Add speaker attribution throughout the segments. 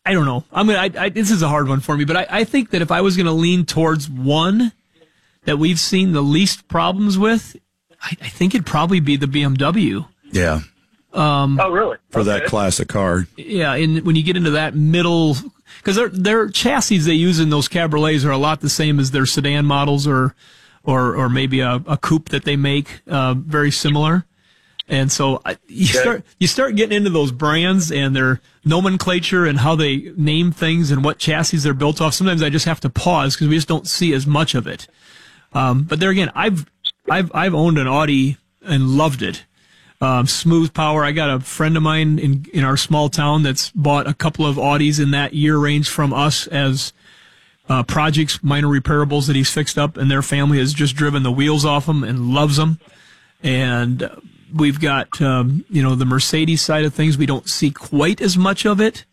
Speaker 1: I don't know. This is a hard one for me, but I think that if I was going to lean towards one that we've seen the least problems with, I think it'd probably be the BMW.
Speaker 2: Yeah.
Speaker 3: Oh, really?
Speaker 2: For that classic car.
Speaker 1: Yeah, and when you get into that middle, because their chassis they use in those cabriolets are a lot the same as their sedan models or maybe a coupe that they make, very similar. And so you start getting into those brands and their nomenclature and how they name things and what chassis they're built off. Sometimes I just have to pause because we just don't see as much of it. But there again, I've owned an Audi and loved it. Smooth power. I got a friend of mine in our small town that's bought a couple of Audis in that year range from us as projects, minor repairables that he's fixed up, and their family has just driven the wheels off them and loves them. And we've got the Mercedes side of things. We don't see quite as much of it.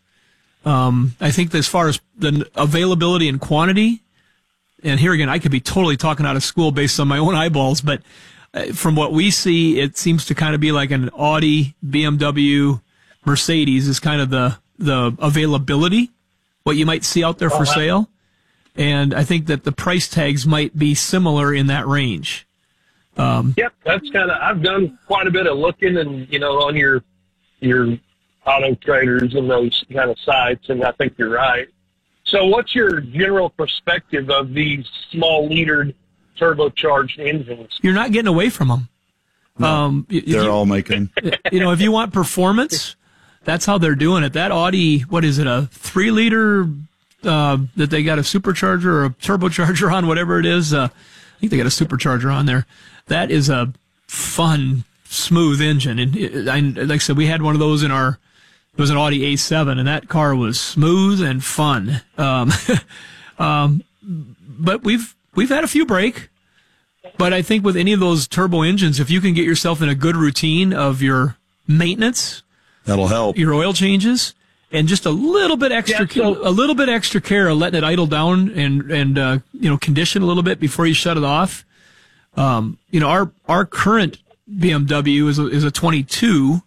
Speaker 1: I think as far as the availability and quantity, and here again, I could be totally talking out of school based on my own eyeballs, but from what we see, it seems to kind of be like an Audi, BMW, Mercedes is kind of the availability, what you might see out there for sale. And I think that the price tags might be similar in that range.
Speaker 3: Yep, that's kind of, I've done quite a bit of looking and, on your Auto Traders and those kind of sites, and I think you're right. So what's your general perspective of these small litered turbocharged engines?
Speaker 1: You're not getting away from them.
Speaker 2: No, they're all making.
Speaker 1: If you want performance, that's how they're doing it. That Audi, what is it, a 3-liter that they got a supercharger or a turbocharger on, whatever it is. I think they got a supercharger on there. That is a fun, smooth engine. And like I said, we had one of those it was an Audi A7, and that car was smooth and fun. But we've had a few break. But I think with any of those turbo engines, if you can get yourself in a good routine of your maintenance,
Speaker 2: that'll help.
Speaker 1: Your oil changes, and just a little bit extra, care of letting it idle down and condition a little bit before you shut it off. Our current BMW is a 22,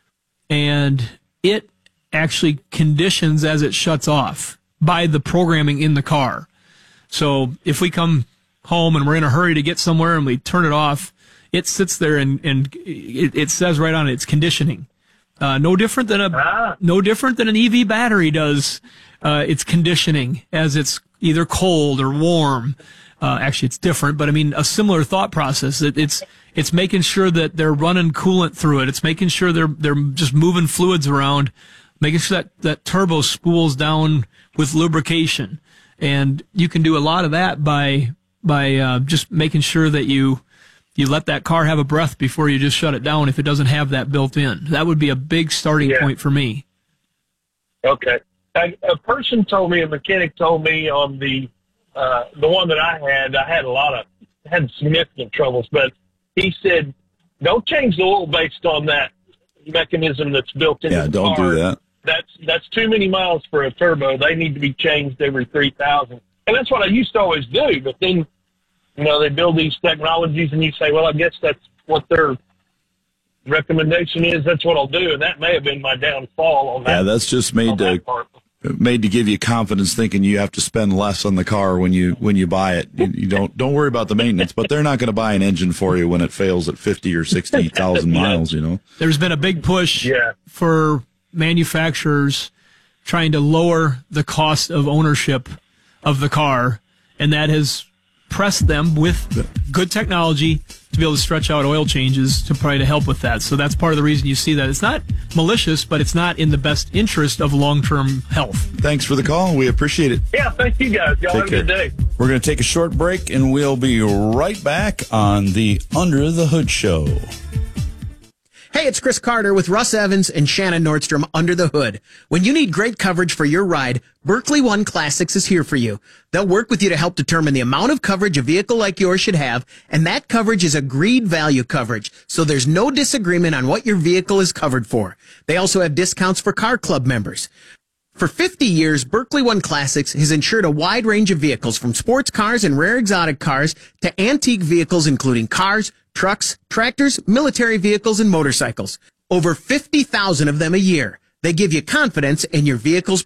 Speaker 1: and it actually conditions as it shuts off by the programming in the car. So if we come home and we're in a hurry to get somewhere and we turn it off, it sits there and it says right on it, it's conditioning. No different than an EV battery does. It's conditioning as it's either cold or warm. Actually, it's different, but I mean a similar thought process. It's making sure that they're running coolant through it. It's making sure they're just moving fluids around, making sure that turbo spools down with lubrication. And you can do a lot of that by just making sure that you let that car have a breath before you just shut it down if it doesn't have that built in. That would be a big starting point for me.
Speaker 3: Okay. A person told me, a mechanic told me on the one that I had significant troubles, but he said, don't change the oil based on that mechanism that's built into the car.
Speaker 2: Yeah, don't do that.
Speaker 3: That's too many miles for a turbo. They need to be changed every 3,000. And that's what I used to always do. But then, they build these technologies and you say, well, I guess that's what their recommendation is. That's what I'll do. And that may have been my downfall on that.
Speaker 2: Yeah, that's just made to give you confidence thinking you have to spend less on the car when you buy it. You don't worry about the maintenance, but they're not going to buy an engine for you when it fails at 50 or 60,000 miles,
Speaker 1: There's been a big push for manufacturers trying to lower the cost of ownership of the car, and that has pressed them with good technology to be able to stretch out oil changes to try to help with that. So that's part of the reason you see that. It's not malicious, but it's not in the best interest of long-term health.
Speaker 2: Thanks for the call. We appreciate it.
Speaker 3: Yeah, thank you guys. Y'all have a good day.
Speaker 2: We're going to take a short break, and we'll be right back on the Under the Hood Show.
Speaker 4: Hey, it's Chris Carter with Russ Evans and Shannon Nordstrom Under the Hood. When you need great coverage for your ride, Berkley One Classics is here for you. They'll work with you to help determine the amount of coverage a vehicle like yours should have, and that coverage is agreed value coverage, so there's no disagreement on what your vehicle is covered for. They also have discounts for Car Club members. For 50 years, Berkley One Classics has insured a wide range of vehicles, from sports cars and rare exotic cars to antique vehicles, including cars, trucks, tractors, military vehicles, and motorcycles. Over 50,000 of them a year. They give you confidence in your vehicle's